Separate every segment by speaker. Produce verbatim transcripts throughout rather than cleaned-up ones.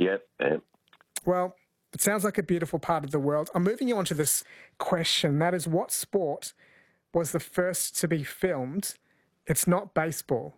Speaker 1: Yep, yep.
Speaker 2: Well, it sounds like a beautiful part of the world. I'm moving you on to this question. That is, what sport was the first to be filmed? It's not baseball.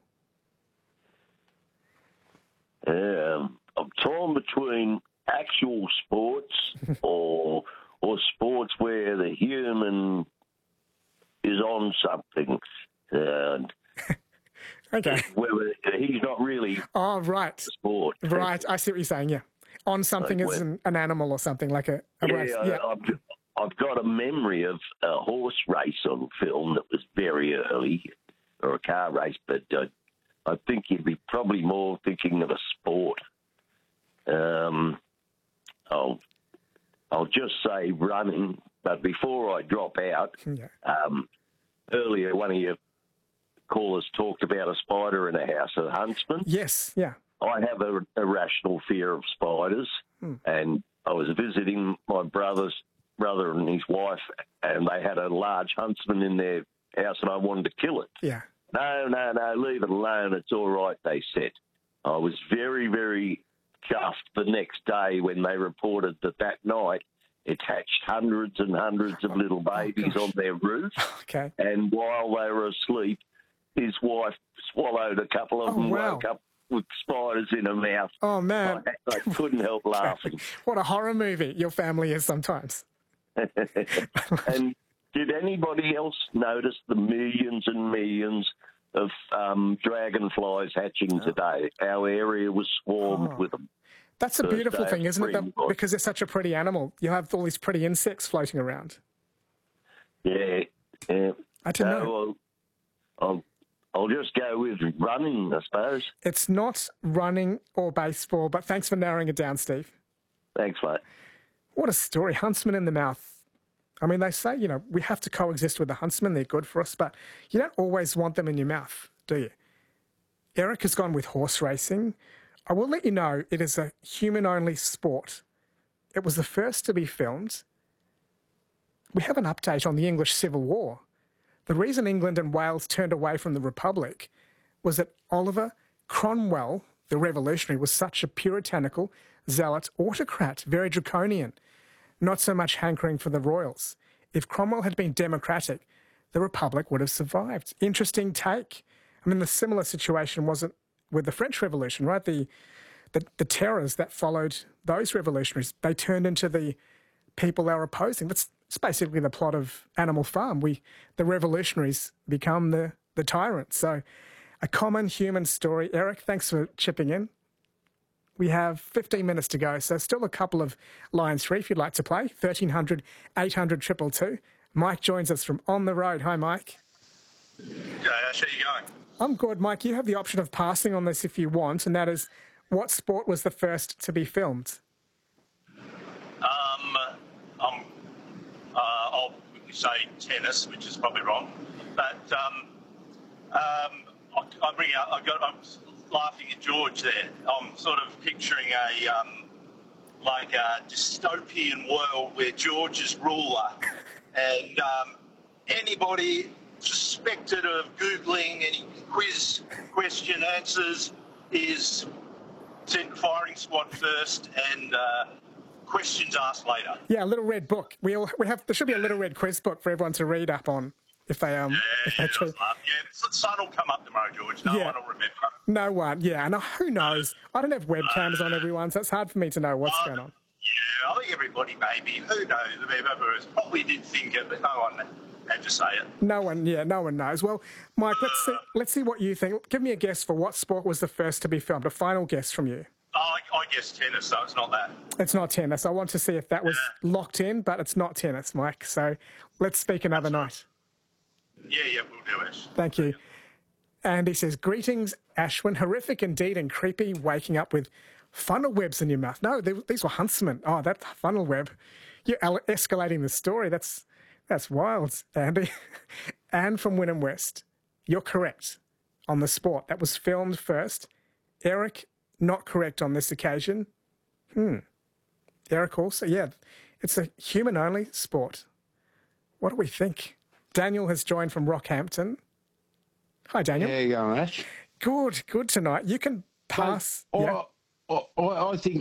Speaker 1: Um, I'm torn between actual sports or or sports where the human is on something. And
Speaker 2: Okay.
Speaker 1: whether he's not really
Speaker 2: Oh, right.
Speaker 1: a sport.
Speaker 2: Right. I see what you're saying, yeah. On something
Speaker 1: Like
Speaker 2: as
Speaker 1: when-
Speaker 2: an, an animal or something, like a, a
Speaker 1: Yeah,
Speaker 2: race. Yeah.
Speaker 1: I, I've, I've got a memory of a horse race on film that was very early, or a car race, but uh, I think you'd be probably more thinking of a sport. Um, I'll, I'll just say running, but before I drop out,
Speaker 2: Yeah.
Speaker 1: um, earlier one of your callers talked about a spider in a house, a huntsman.
Speaker 2: Yes, yeah.
Speaker 1: I have a irrational fear of spiders,
Speaker 2: Hmm.
Speaker 1: and I was visiting my brother's brother and his wife, and they had a large huntsman in their house, and I wanted to kill it.
Speaker 2: Yeah.
Speaker 1: No, no, no, leave it alone. It's all right, they said. I was very, very chuffed the next day when they reported that that night it hatched hundreds and hundreds of little babies
Speaker 2: gosh.
Speaker 1: on their roof,
Speaker 2: Okay.
Speaker 1: and while they were asleep, his wife swallowed a couple of
Speaker 2: Oh,
Speaker 1: them,
Speaker 2: wow.
Speaker 1: woke up with spiders in her mouth.
Speaker 2: Oh, man.
Speaker 1: I, I couldn't help laughing.
Speaker 2: What a horror movie your family is sometimes.
Speaker 1: And did anybody else notice the millions and millions of um, dragonflies hatching today? Our area was swarmed
Speaker 2: Oh.
Speaker 1: with them.
Speaker 2: That's a
Speaker 1: First
Speaker 2: beautiful
Speaker 1: day
Speaker 2: thing,
Speaker 1: of
Speaker 2: isn't it?
Speaker 1: spring,
Speaker 2: That, because it's such a pretty animal. You have all these pretty insects floating around.
Speaker 1: Yeah, yeah.
Speaker 2: I don't know.
Speaker 1: So I'll, I'll, I'll just go with running, I suppose.
Speaker 2: It's not running or baseball, but thanks for narrowing it down, Steve.
Speaker 1: Thanks, mate.
Speaker 2: What a story. Huntsman in the mouth. I mean, they say, you know, we have to coexist with the huntsman. They're good for us, but you don't always want them in your mouth, do you? Eric has gone with horse racing. I will let you know it is a human-only sport. It was the first to be filmed. We have an update on the English Civil War. The reason England and Wales turned away from the Republic was that Oliver Cromwell, the revolutionary, was such a puritanical, zealot autocrat, very draconian, not so much hankering for the royals. If Cromwell had been democratic, the Republic would have survived. Interesting take. I mean, the similar situation wasn't with the French Revolution, right? The, the, the terrors that followed those revolutionaries, they turned into the people they were opposing. That's, that's basically the plot of Animal Farm. We, the revolutionaries become the, the tyrants. So a common human story. Eric, thanks for chipping in. We have fifteen minutes to go, so still a couple of lines free if you'd like to play. thirteen hundred, eight hundred, two two two. Mike joins us from On the Road. Hi, Mike.
Speaker 3: Yeah, how are you going?
Speaker 2: I'm good, Mike. You have the option of passing on this if you want, and that is, what sport was the first to be filmed?
Speaker 3: Um, um, uh, I'll say tennis, which is probably wrong, but um, um, I, I bring out. I got. I'm laughing at George there. I'm sort of picturing a um, like a dystopian world where George is ruler, and um, anybody suspected of Googling any quiz question answers is sent firing squad first and uh, questions asked later.
Speaker 2: Yeah, a little red book. We all we have. There should be a little red quiz book for everyone to read up on if they um.
Speaker 3: Yeah,
Speaker 2: if they
Speaker 3: yeah,
Speaker 2: try-
Speaker 3: yeah, the sun will come up tomorrow, George. No
Speaker 2: Yeah.
Speaker 3: one will remember.
Speaker 2: No one. Yeah, and who knows? I don't have webcams on everyone, so it's hard for me to know what's
Speaker 3: Uh,
Speaker 2: going on.
Speaker 3: Yeah, I think everybody maybe. Who knows? Whoever probably did think it, but no one had to say it.
Speaker 2: No one, yeah, no one knows. Well, Mike, let's see, let's see what you think. Give me a guess for what sport was the first to be filmed. A final guess from you.
Speaker 3: Oh, I, I guess tennis, so it's not that.
Speaker 2: It's not tennis. I want to see if that was locked in, but it's not tennis, Mike. So let's speak another night.
Speaker 3: Yeah, yeah, we'll do it.
Speaker 2: Thank you. And he says, greetings, Ashwin. Horrific indeed and creepy, waking up with funnel webs in your mouth. No, they, these were huntsmen. Oh, that funnel web. You're el- escalating the story. That's that's wild, Andy. Anne from Wynnum West, you're correct on the sport. That was filmed first. Eric, not correct on this occasion. Hmm. Eric also, yeah, it's a human-only sport. What do we think? Daniel has joined from Rockhampton. Hi, Daniel.
Speaker 4: How you going, Ash?
Speaker 2: Good, good tonight. You can pass.
Speaker 4: I,
Speaker 2: yeah.
Speaker 4: I, I, I think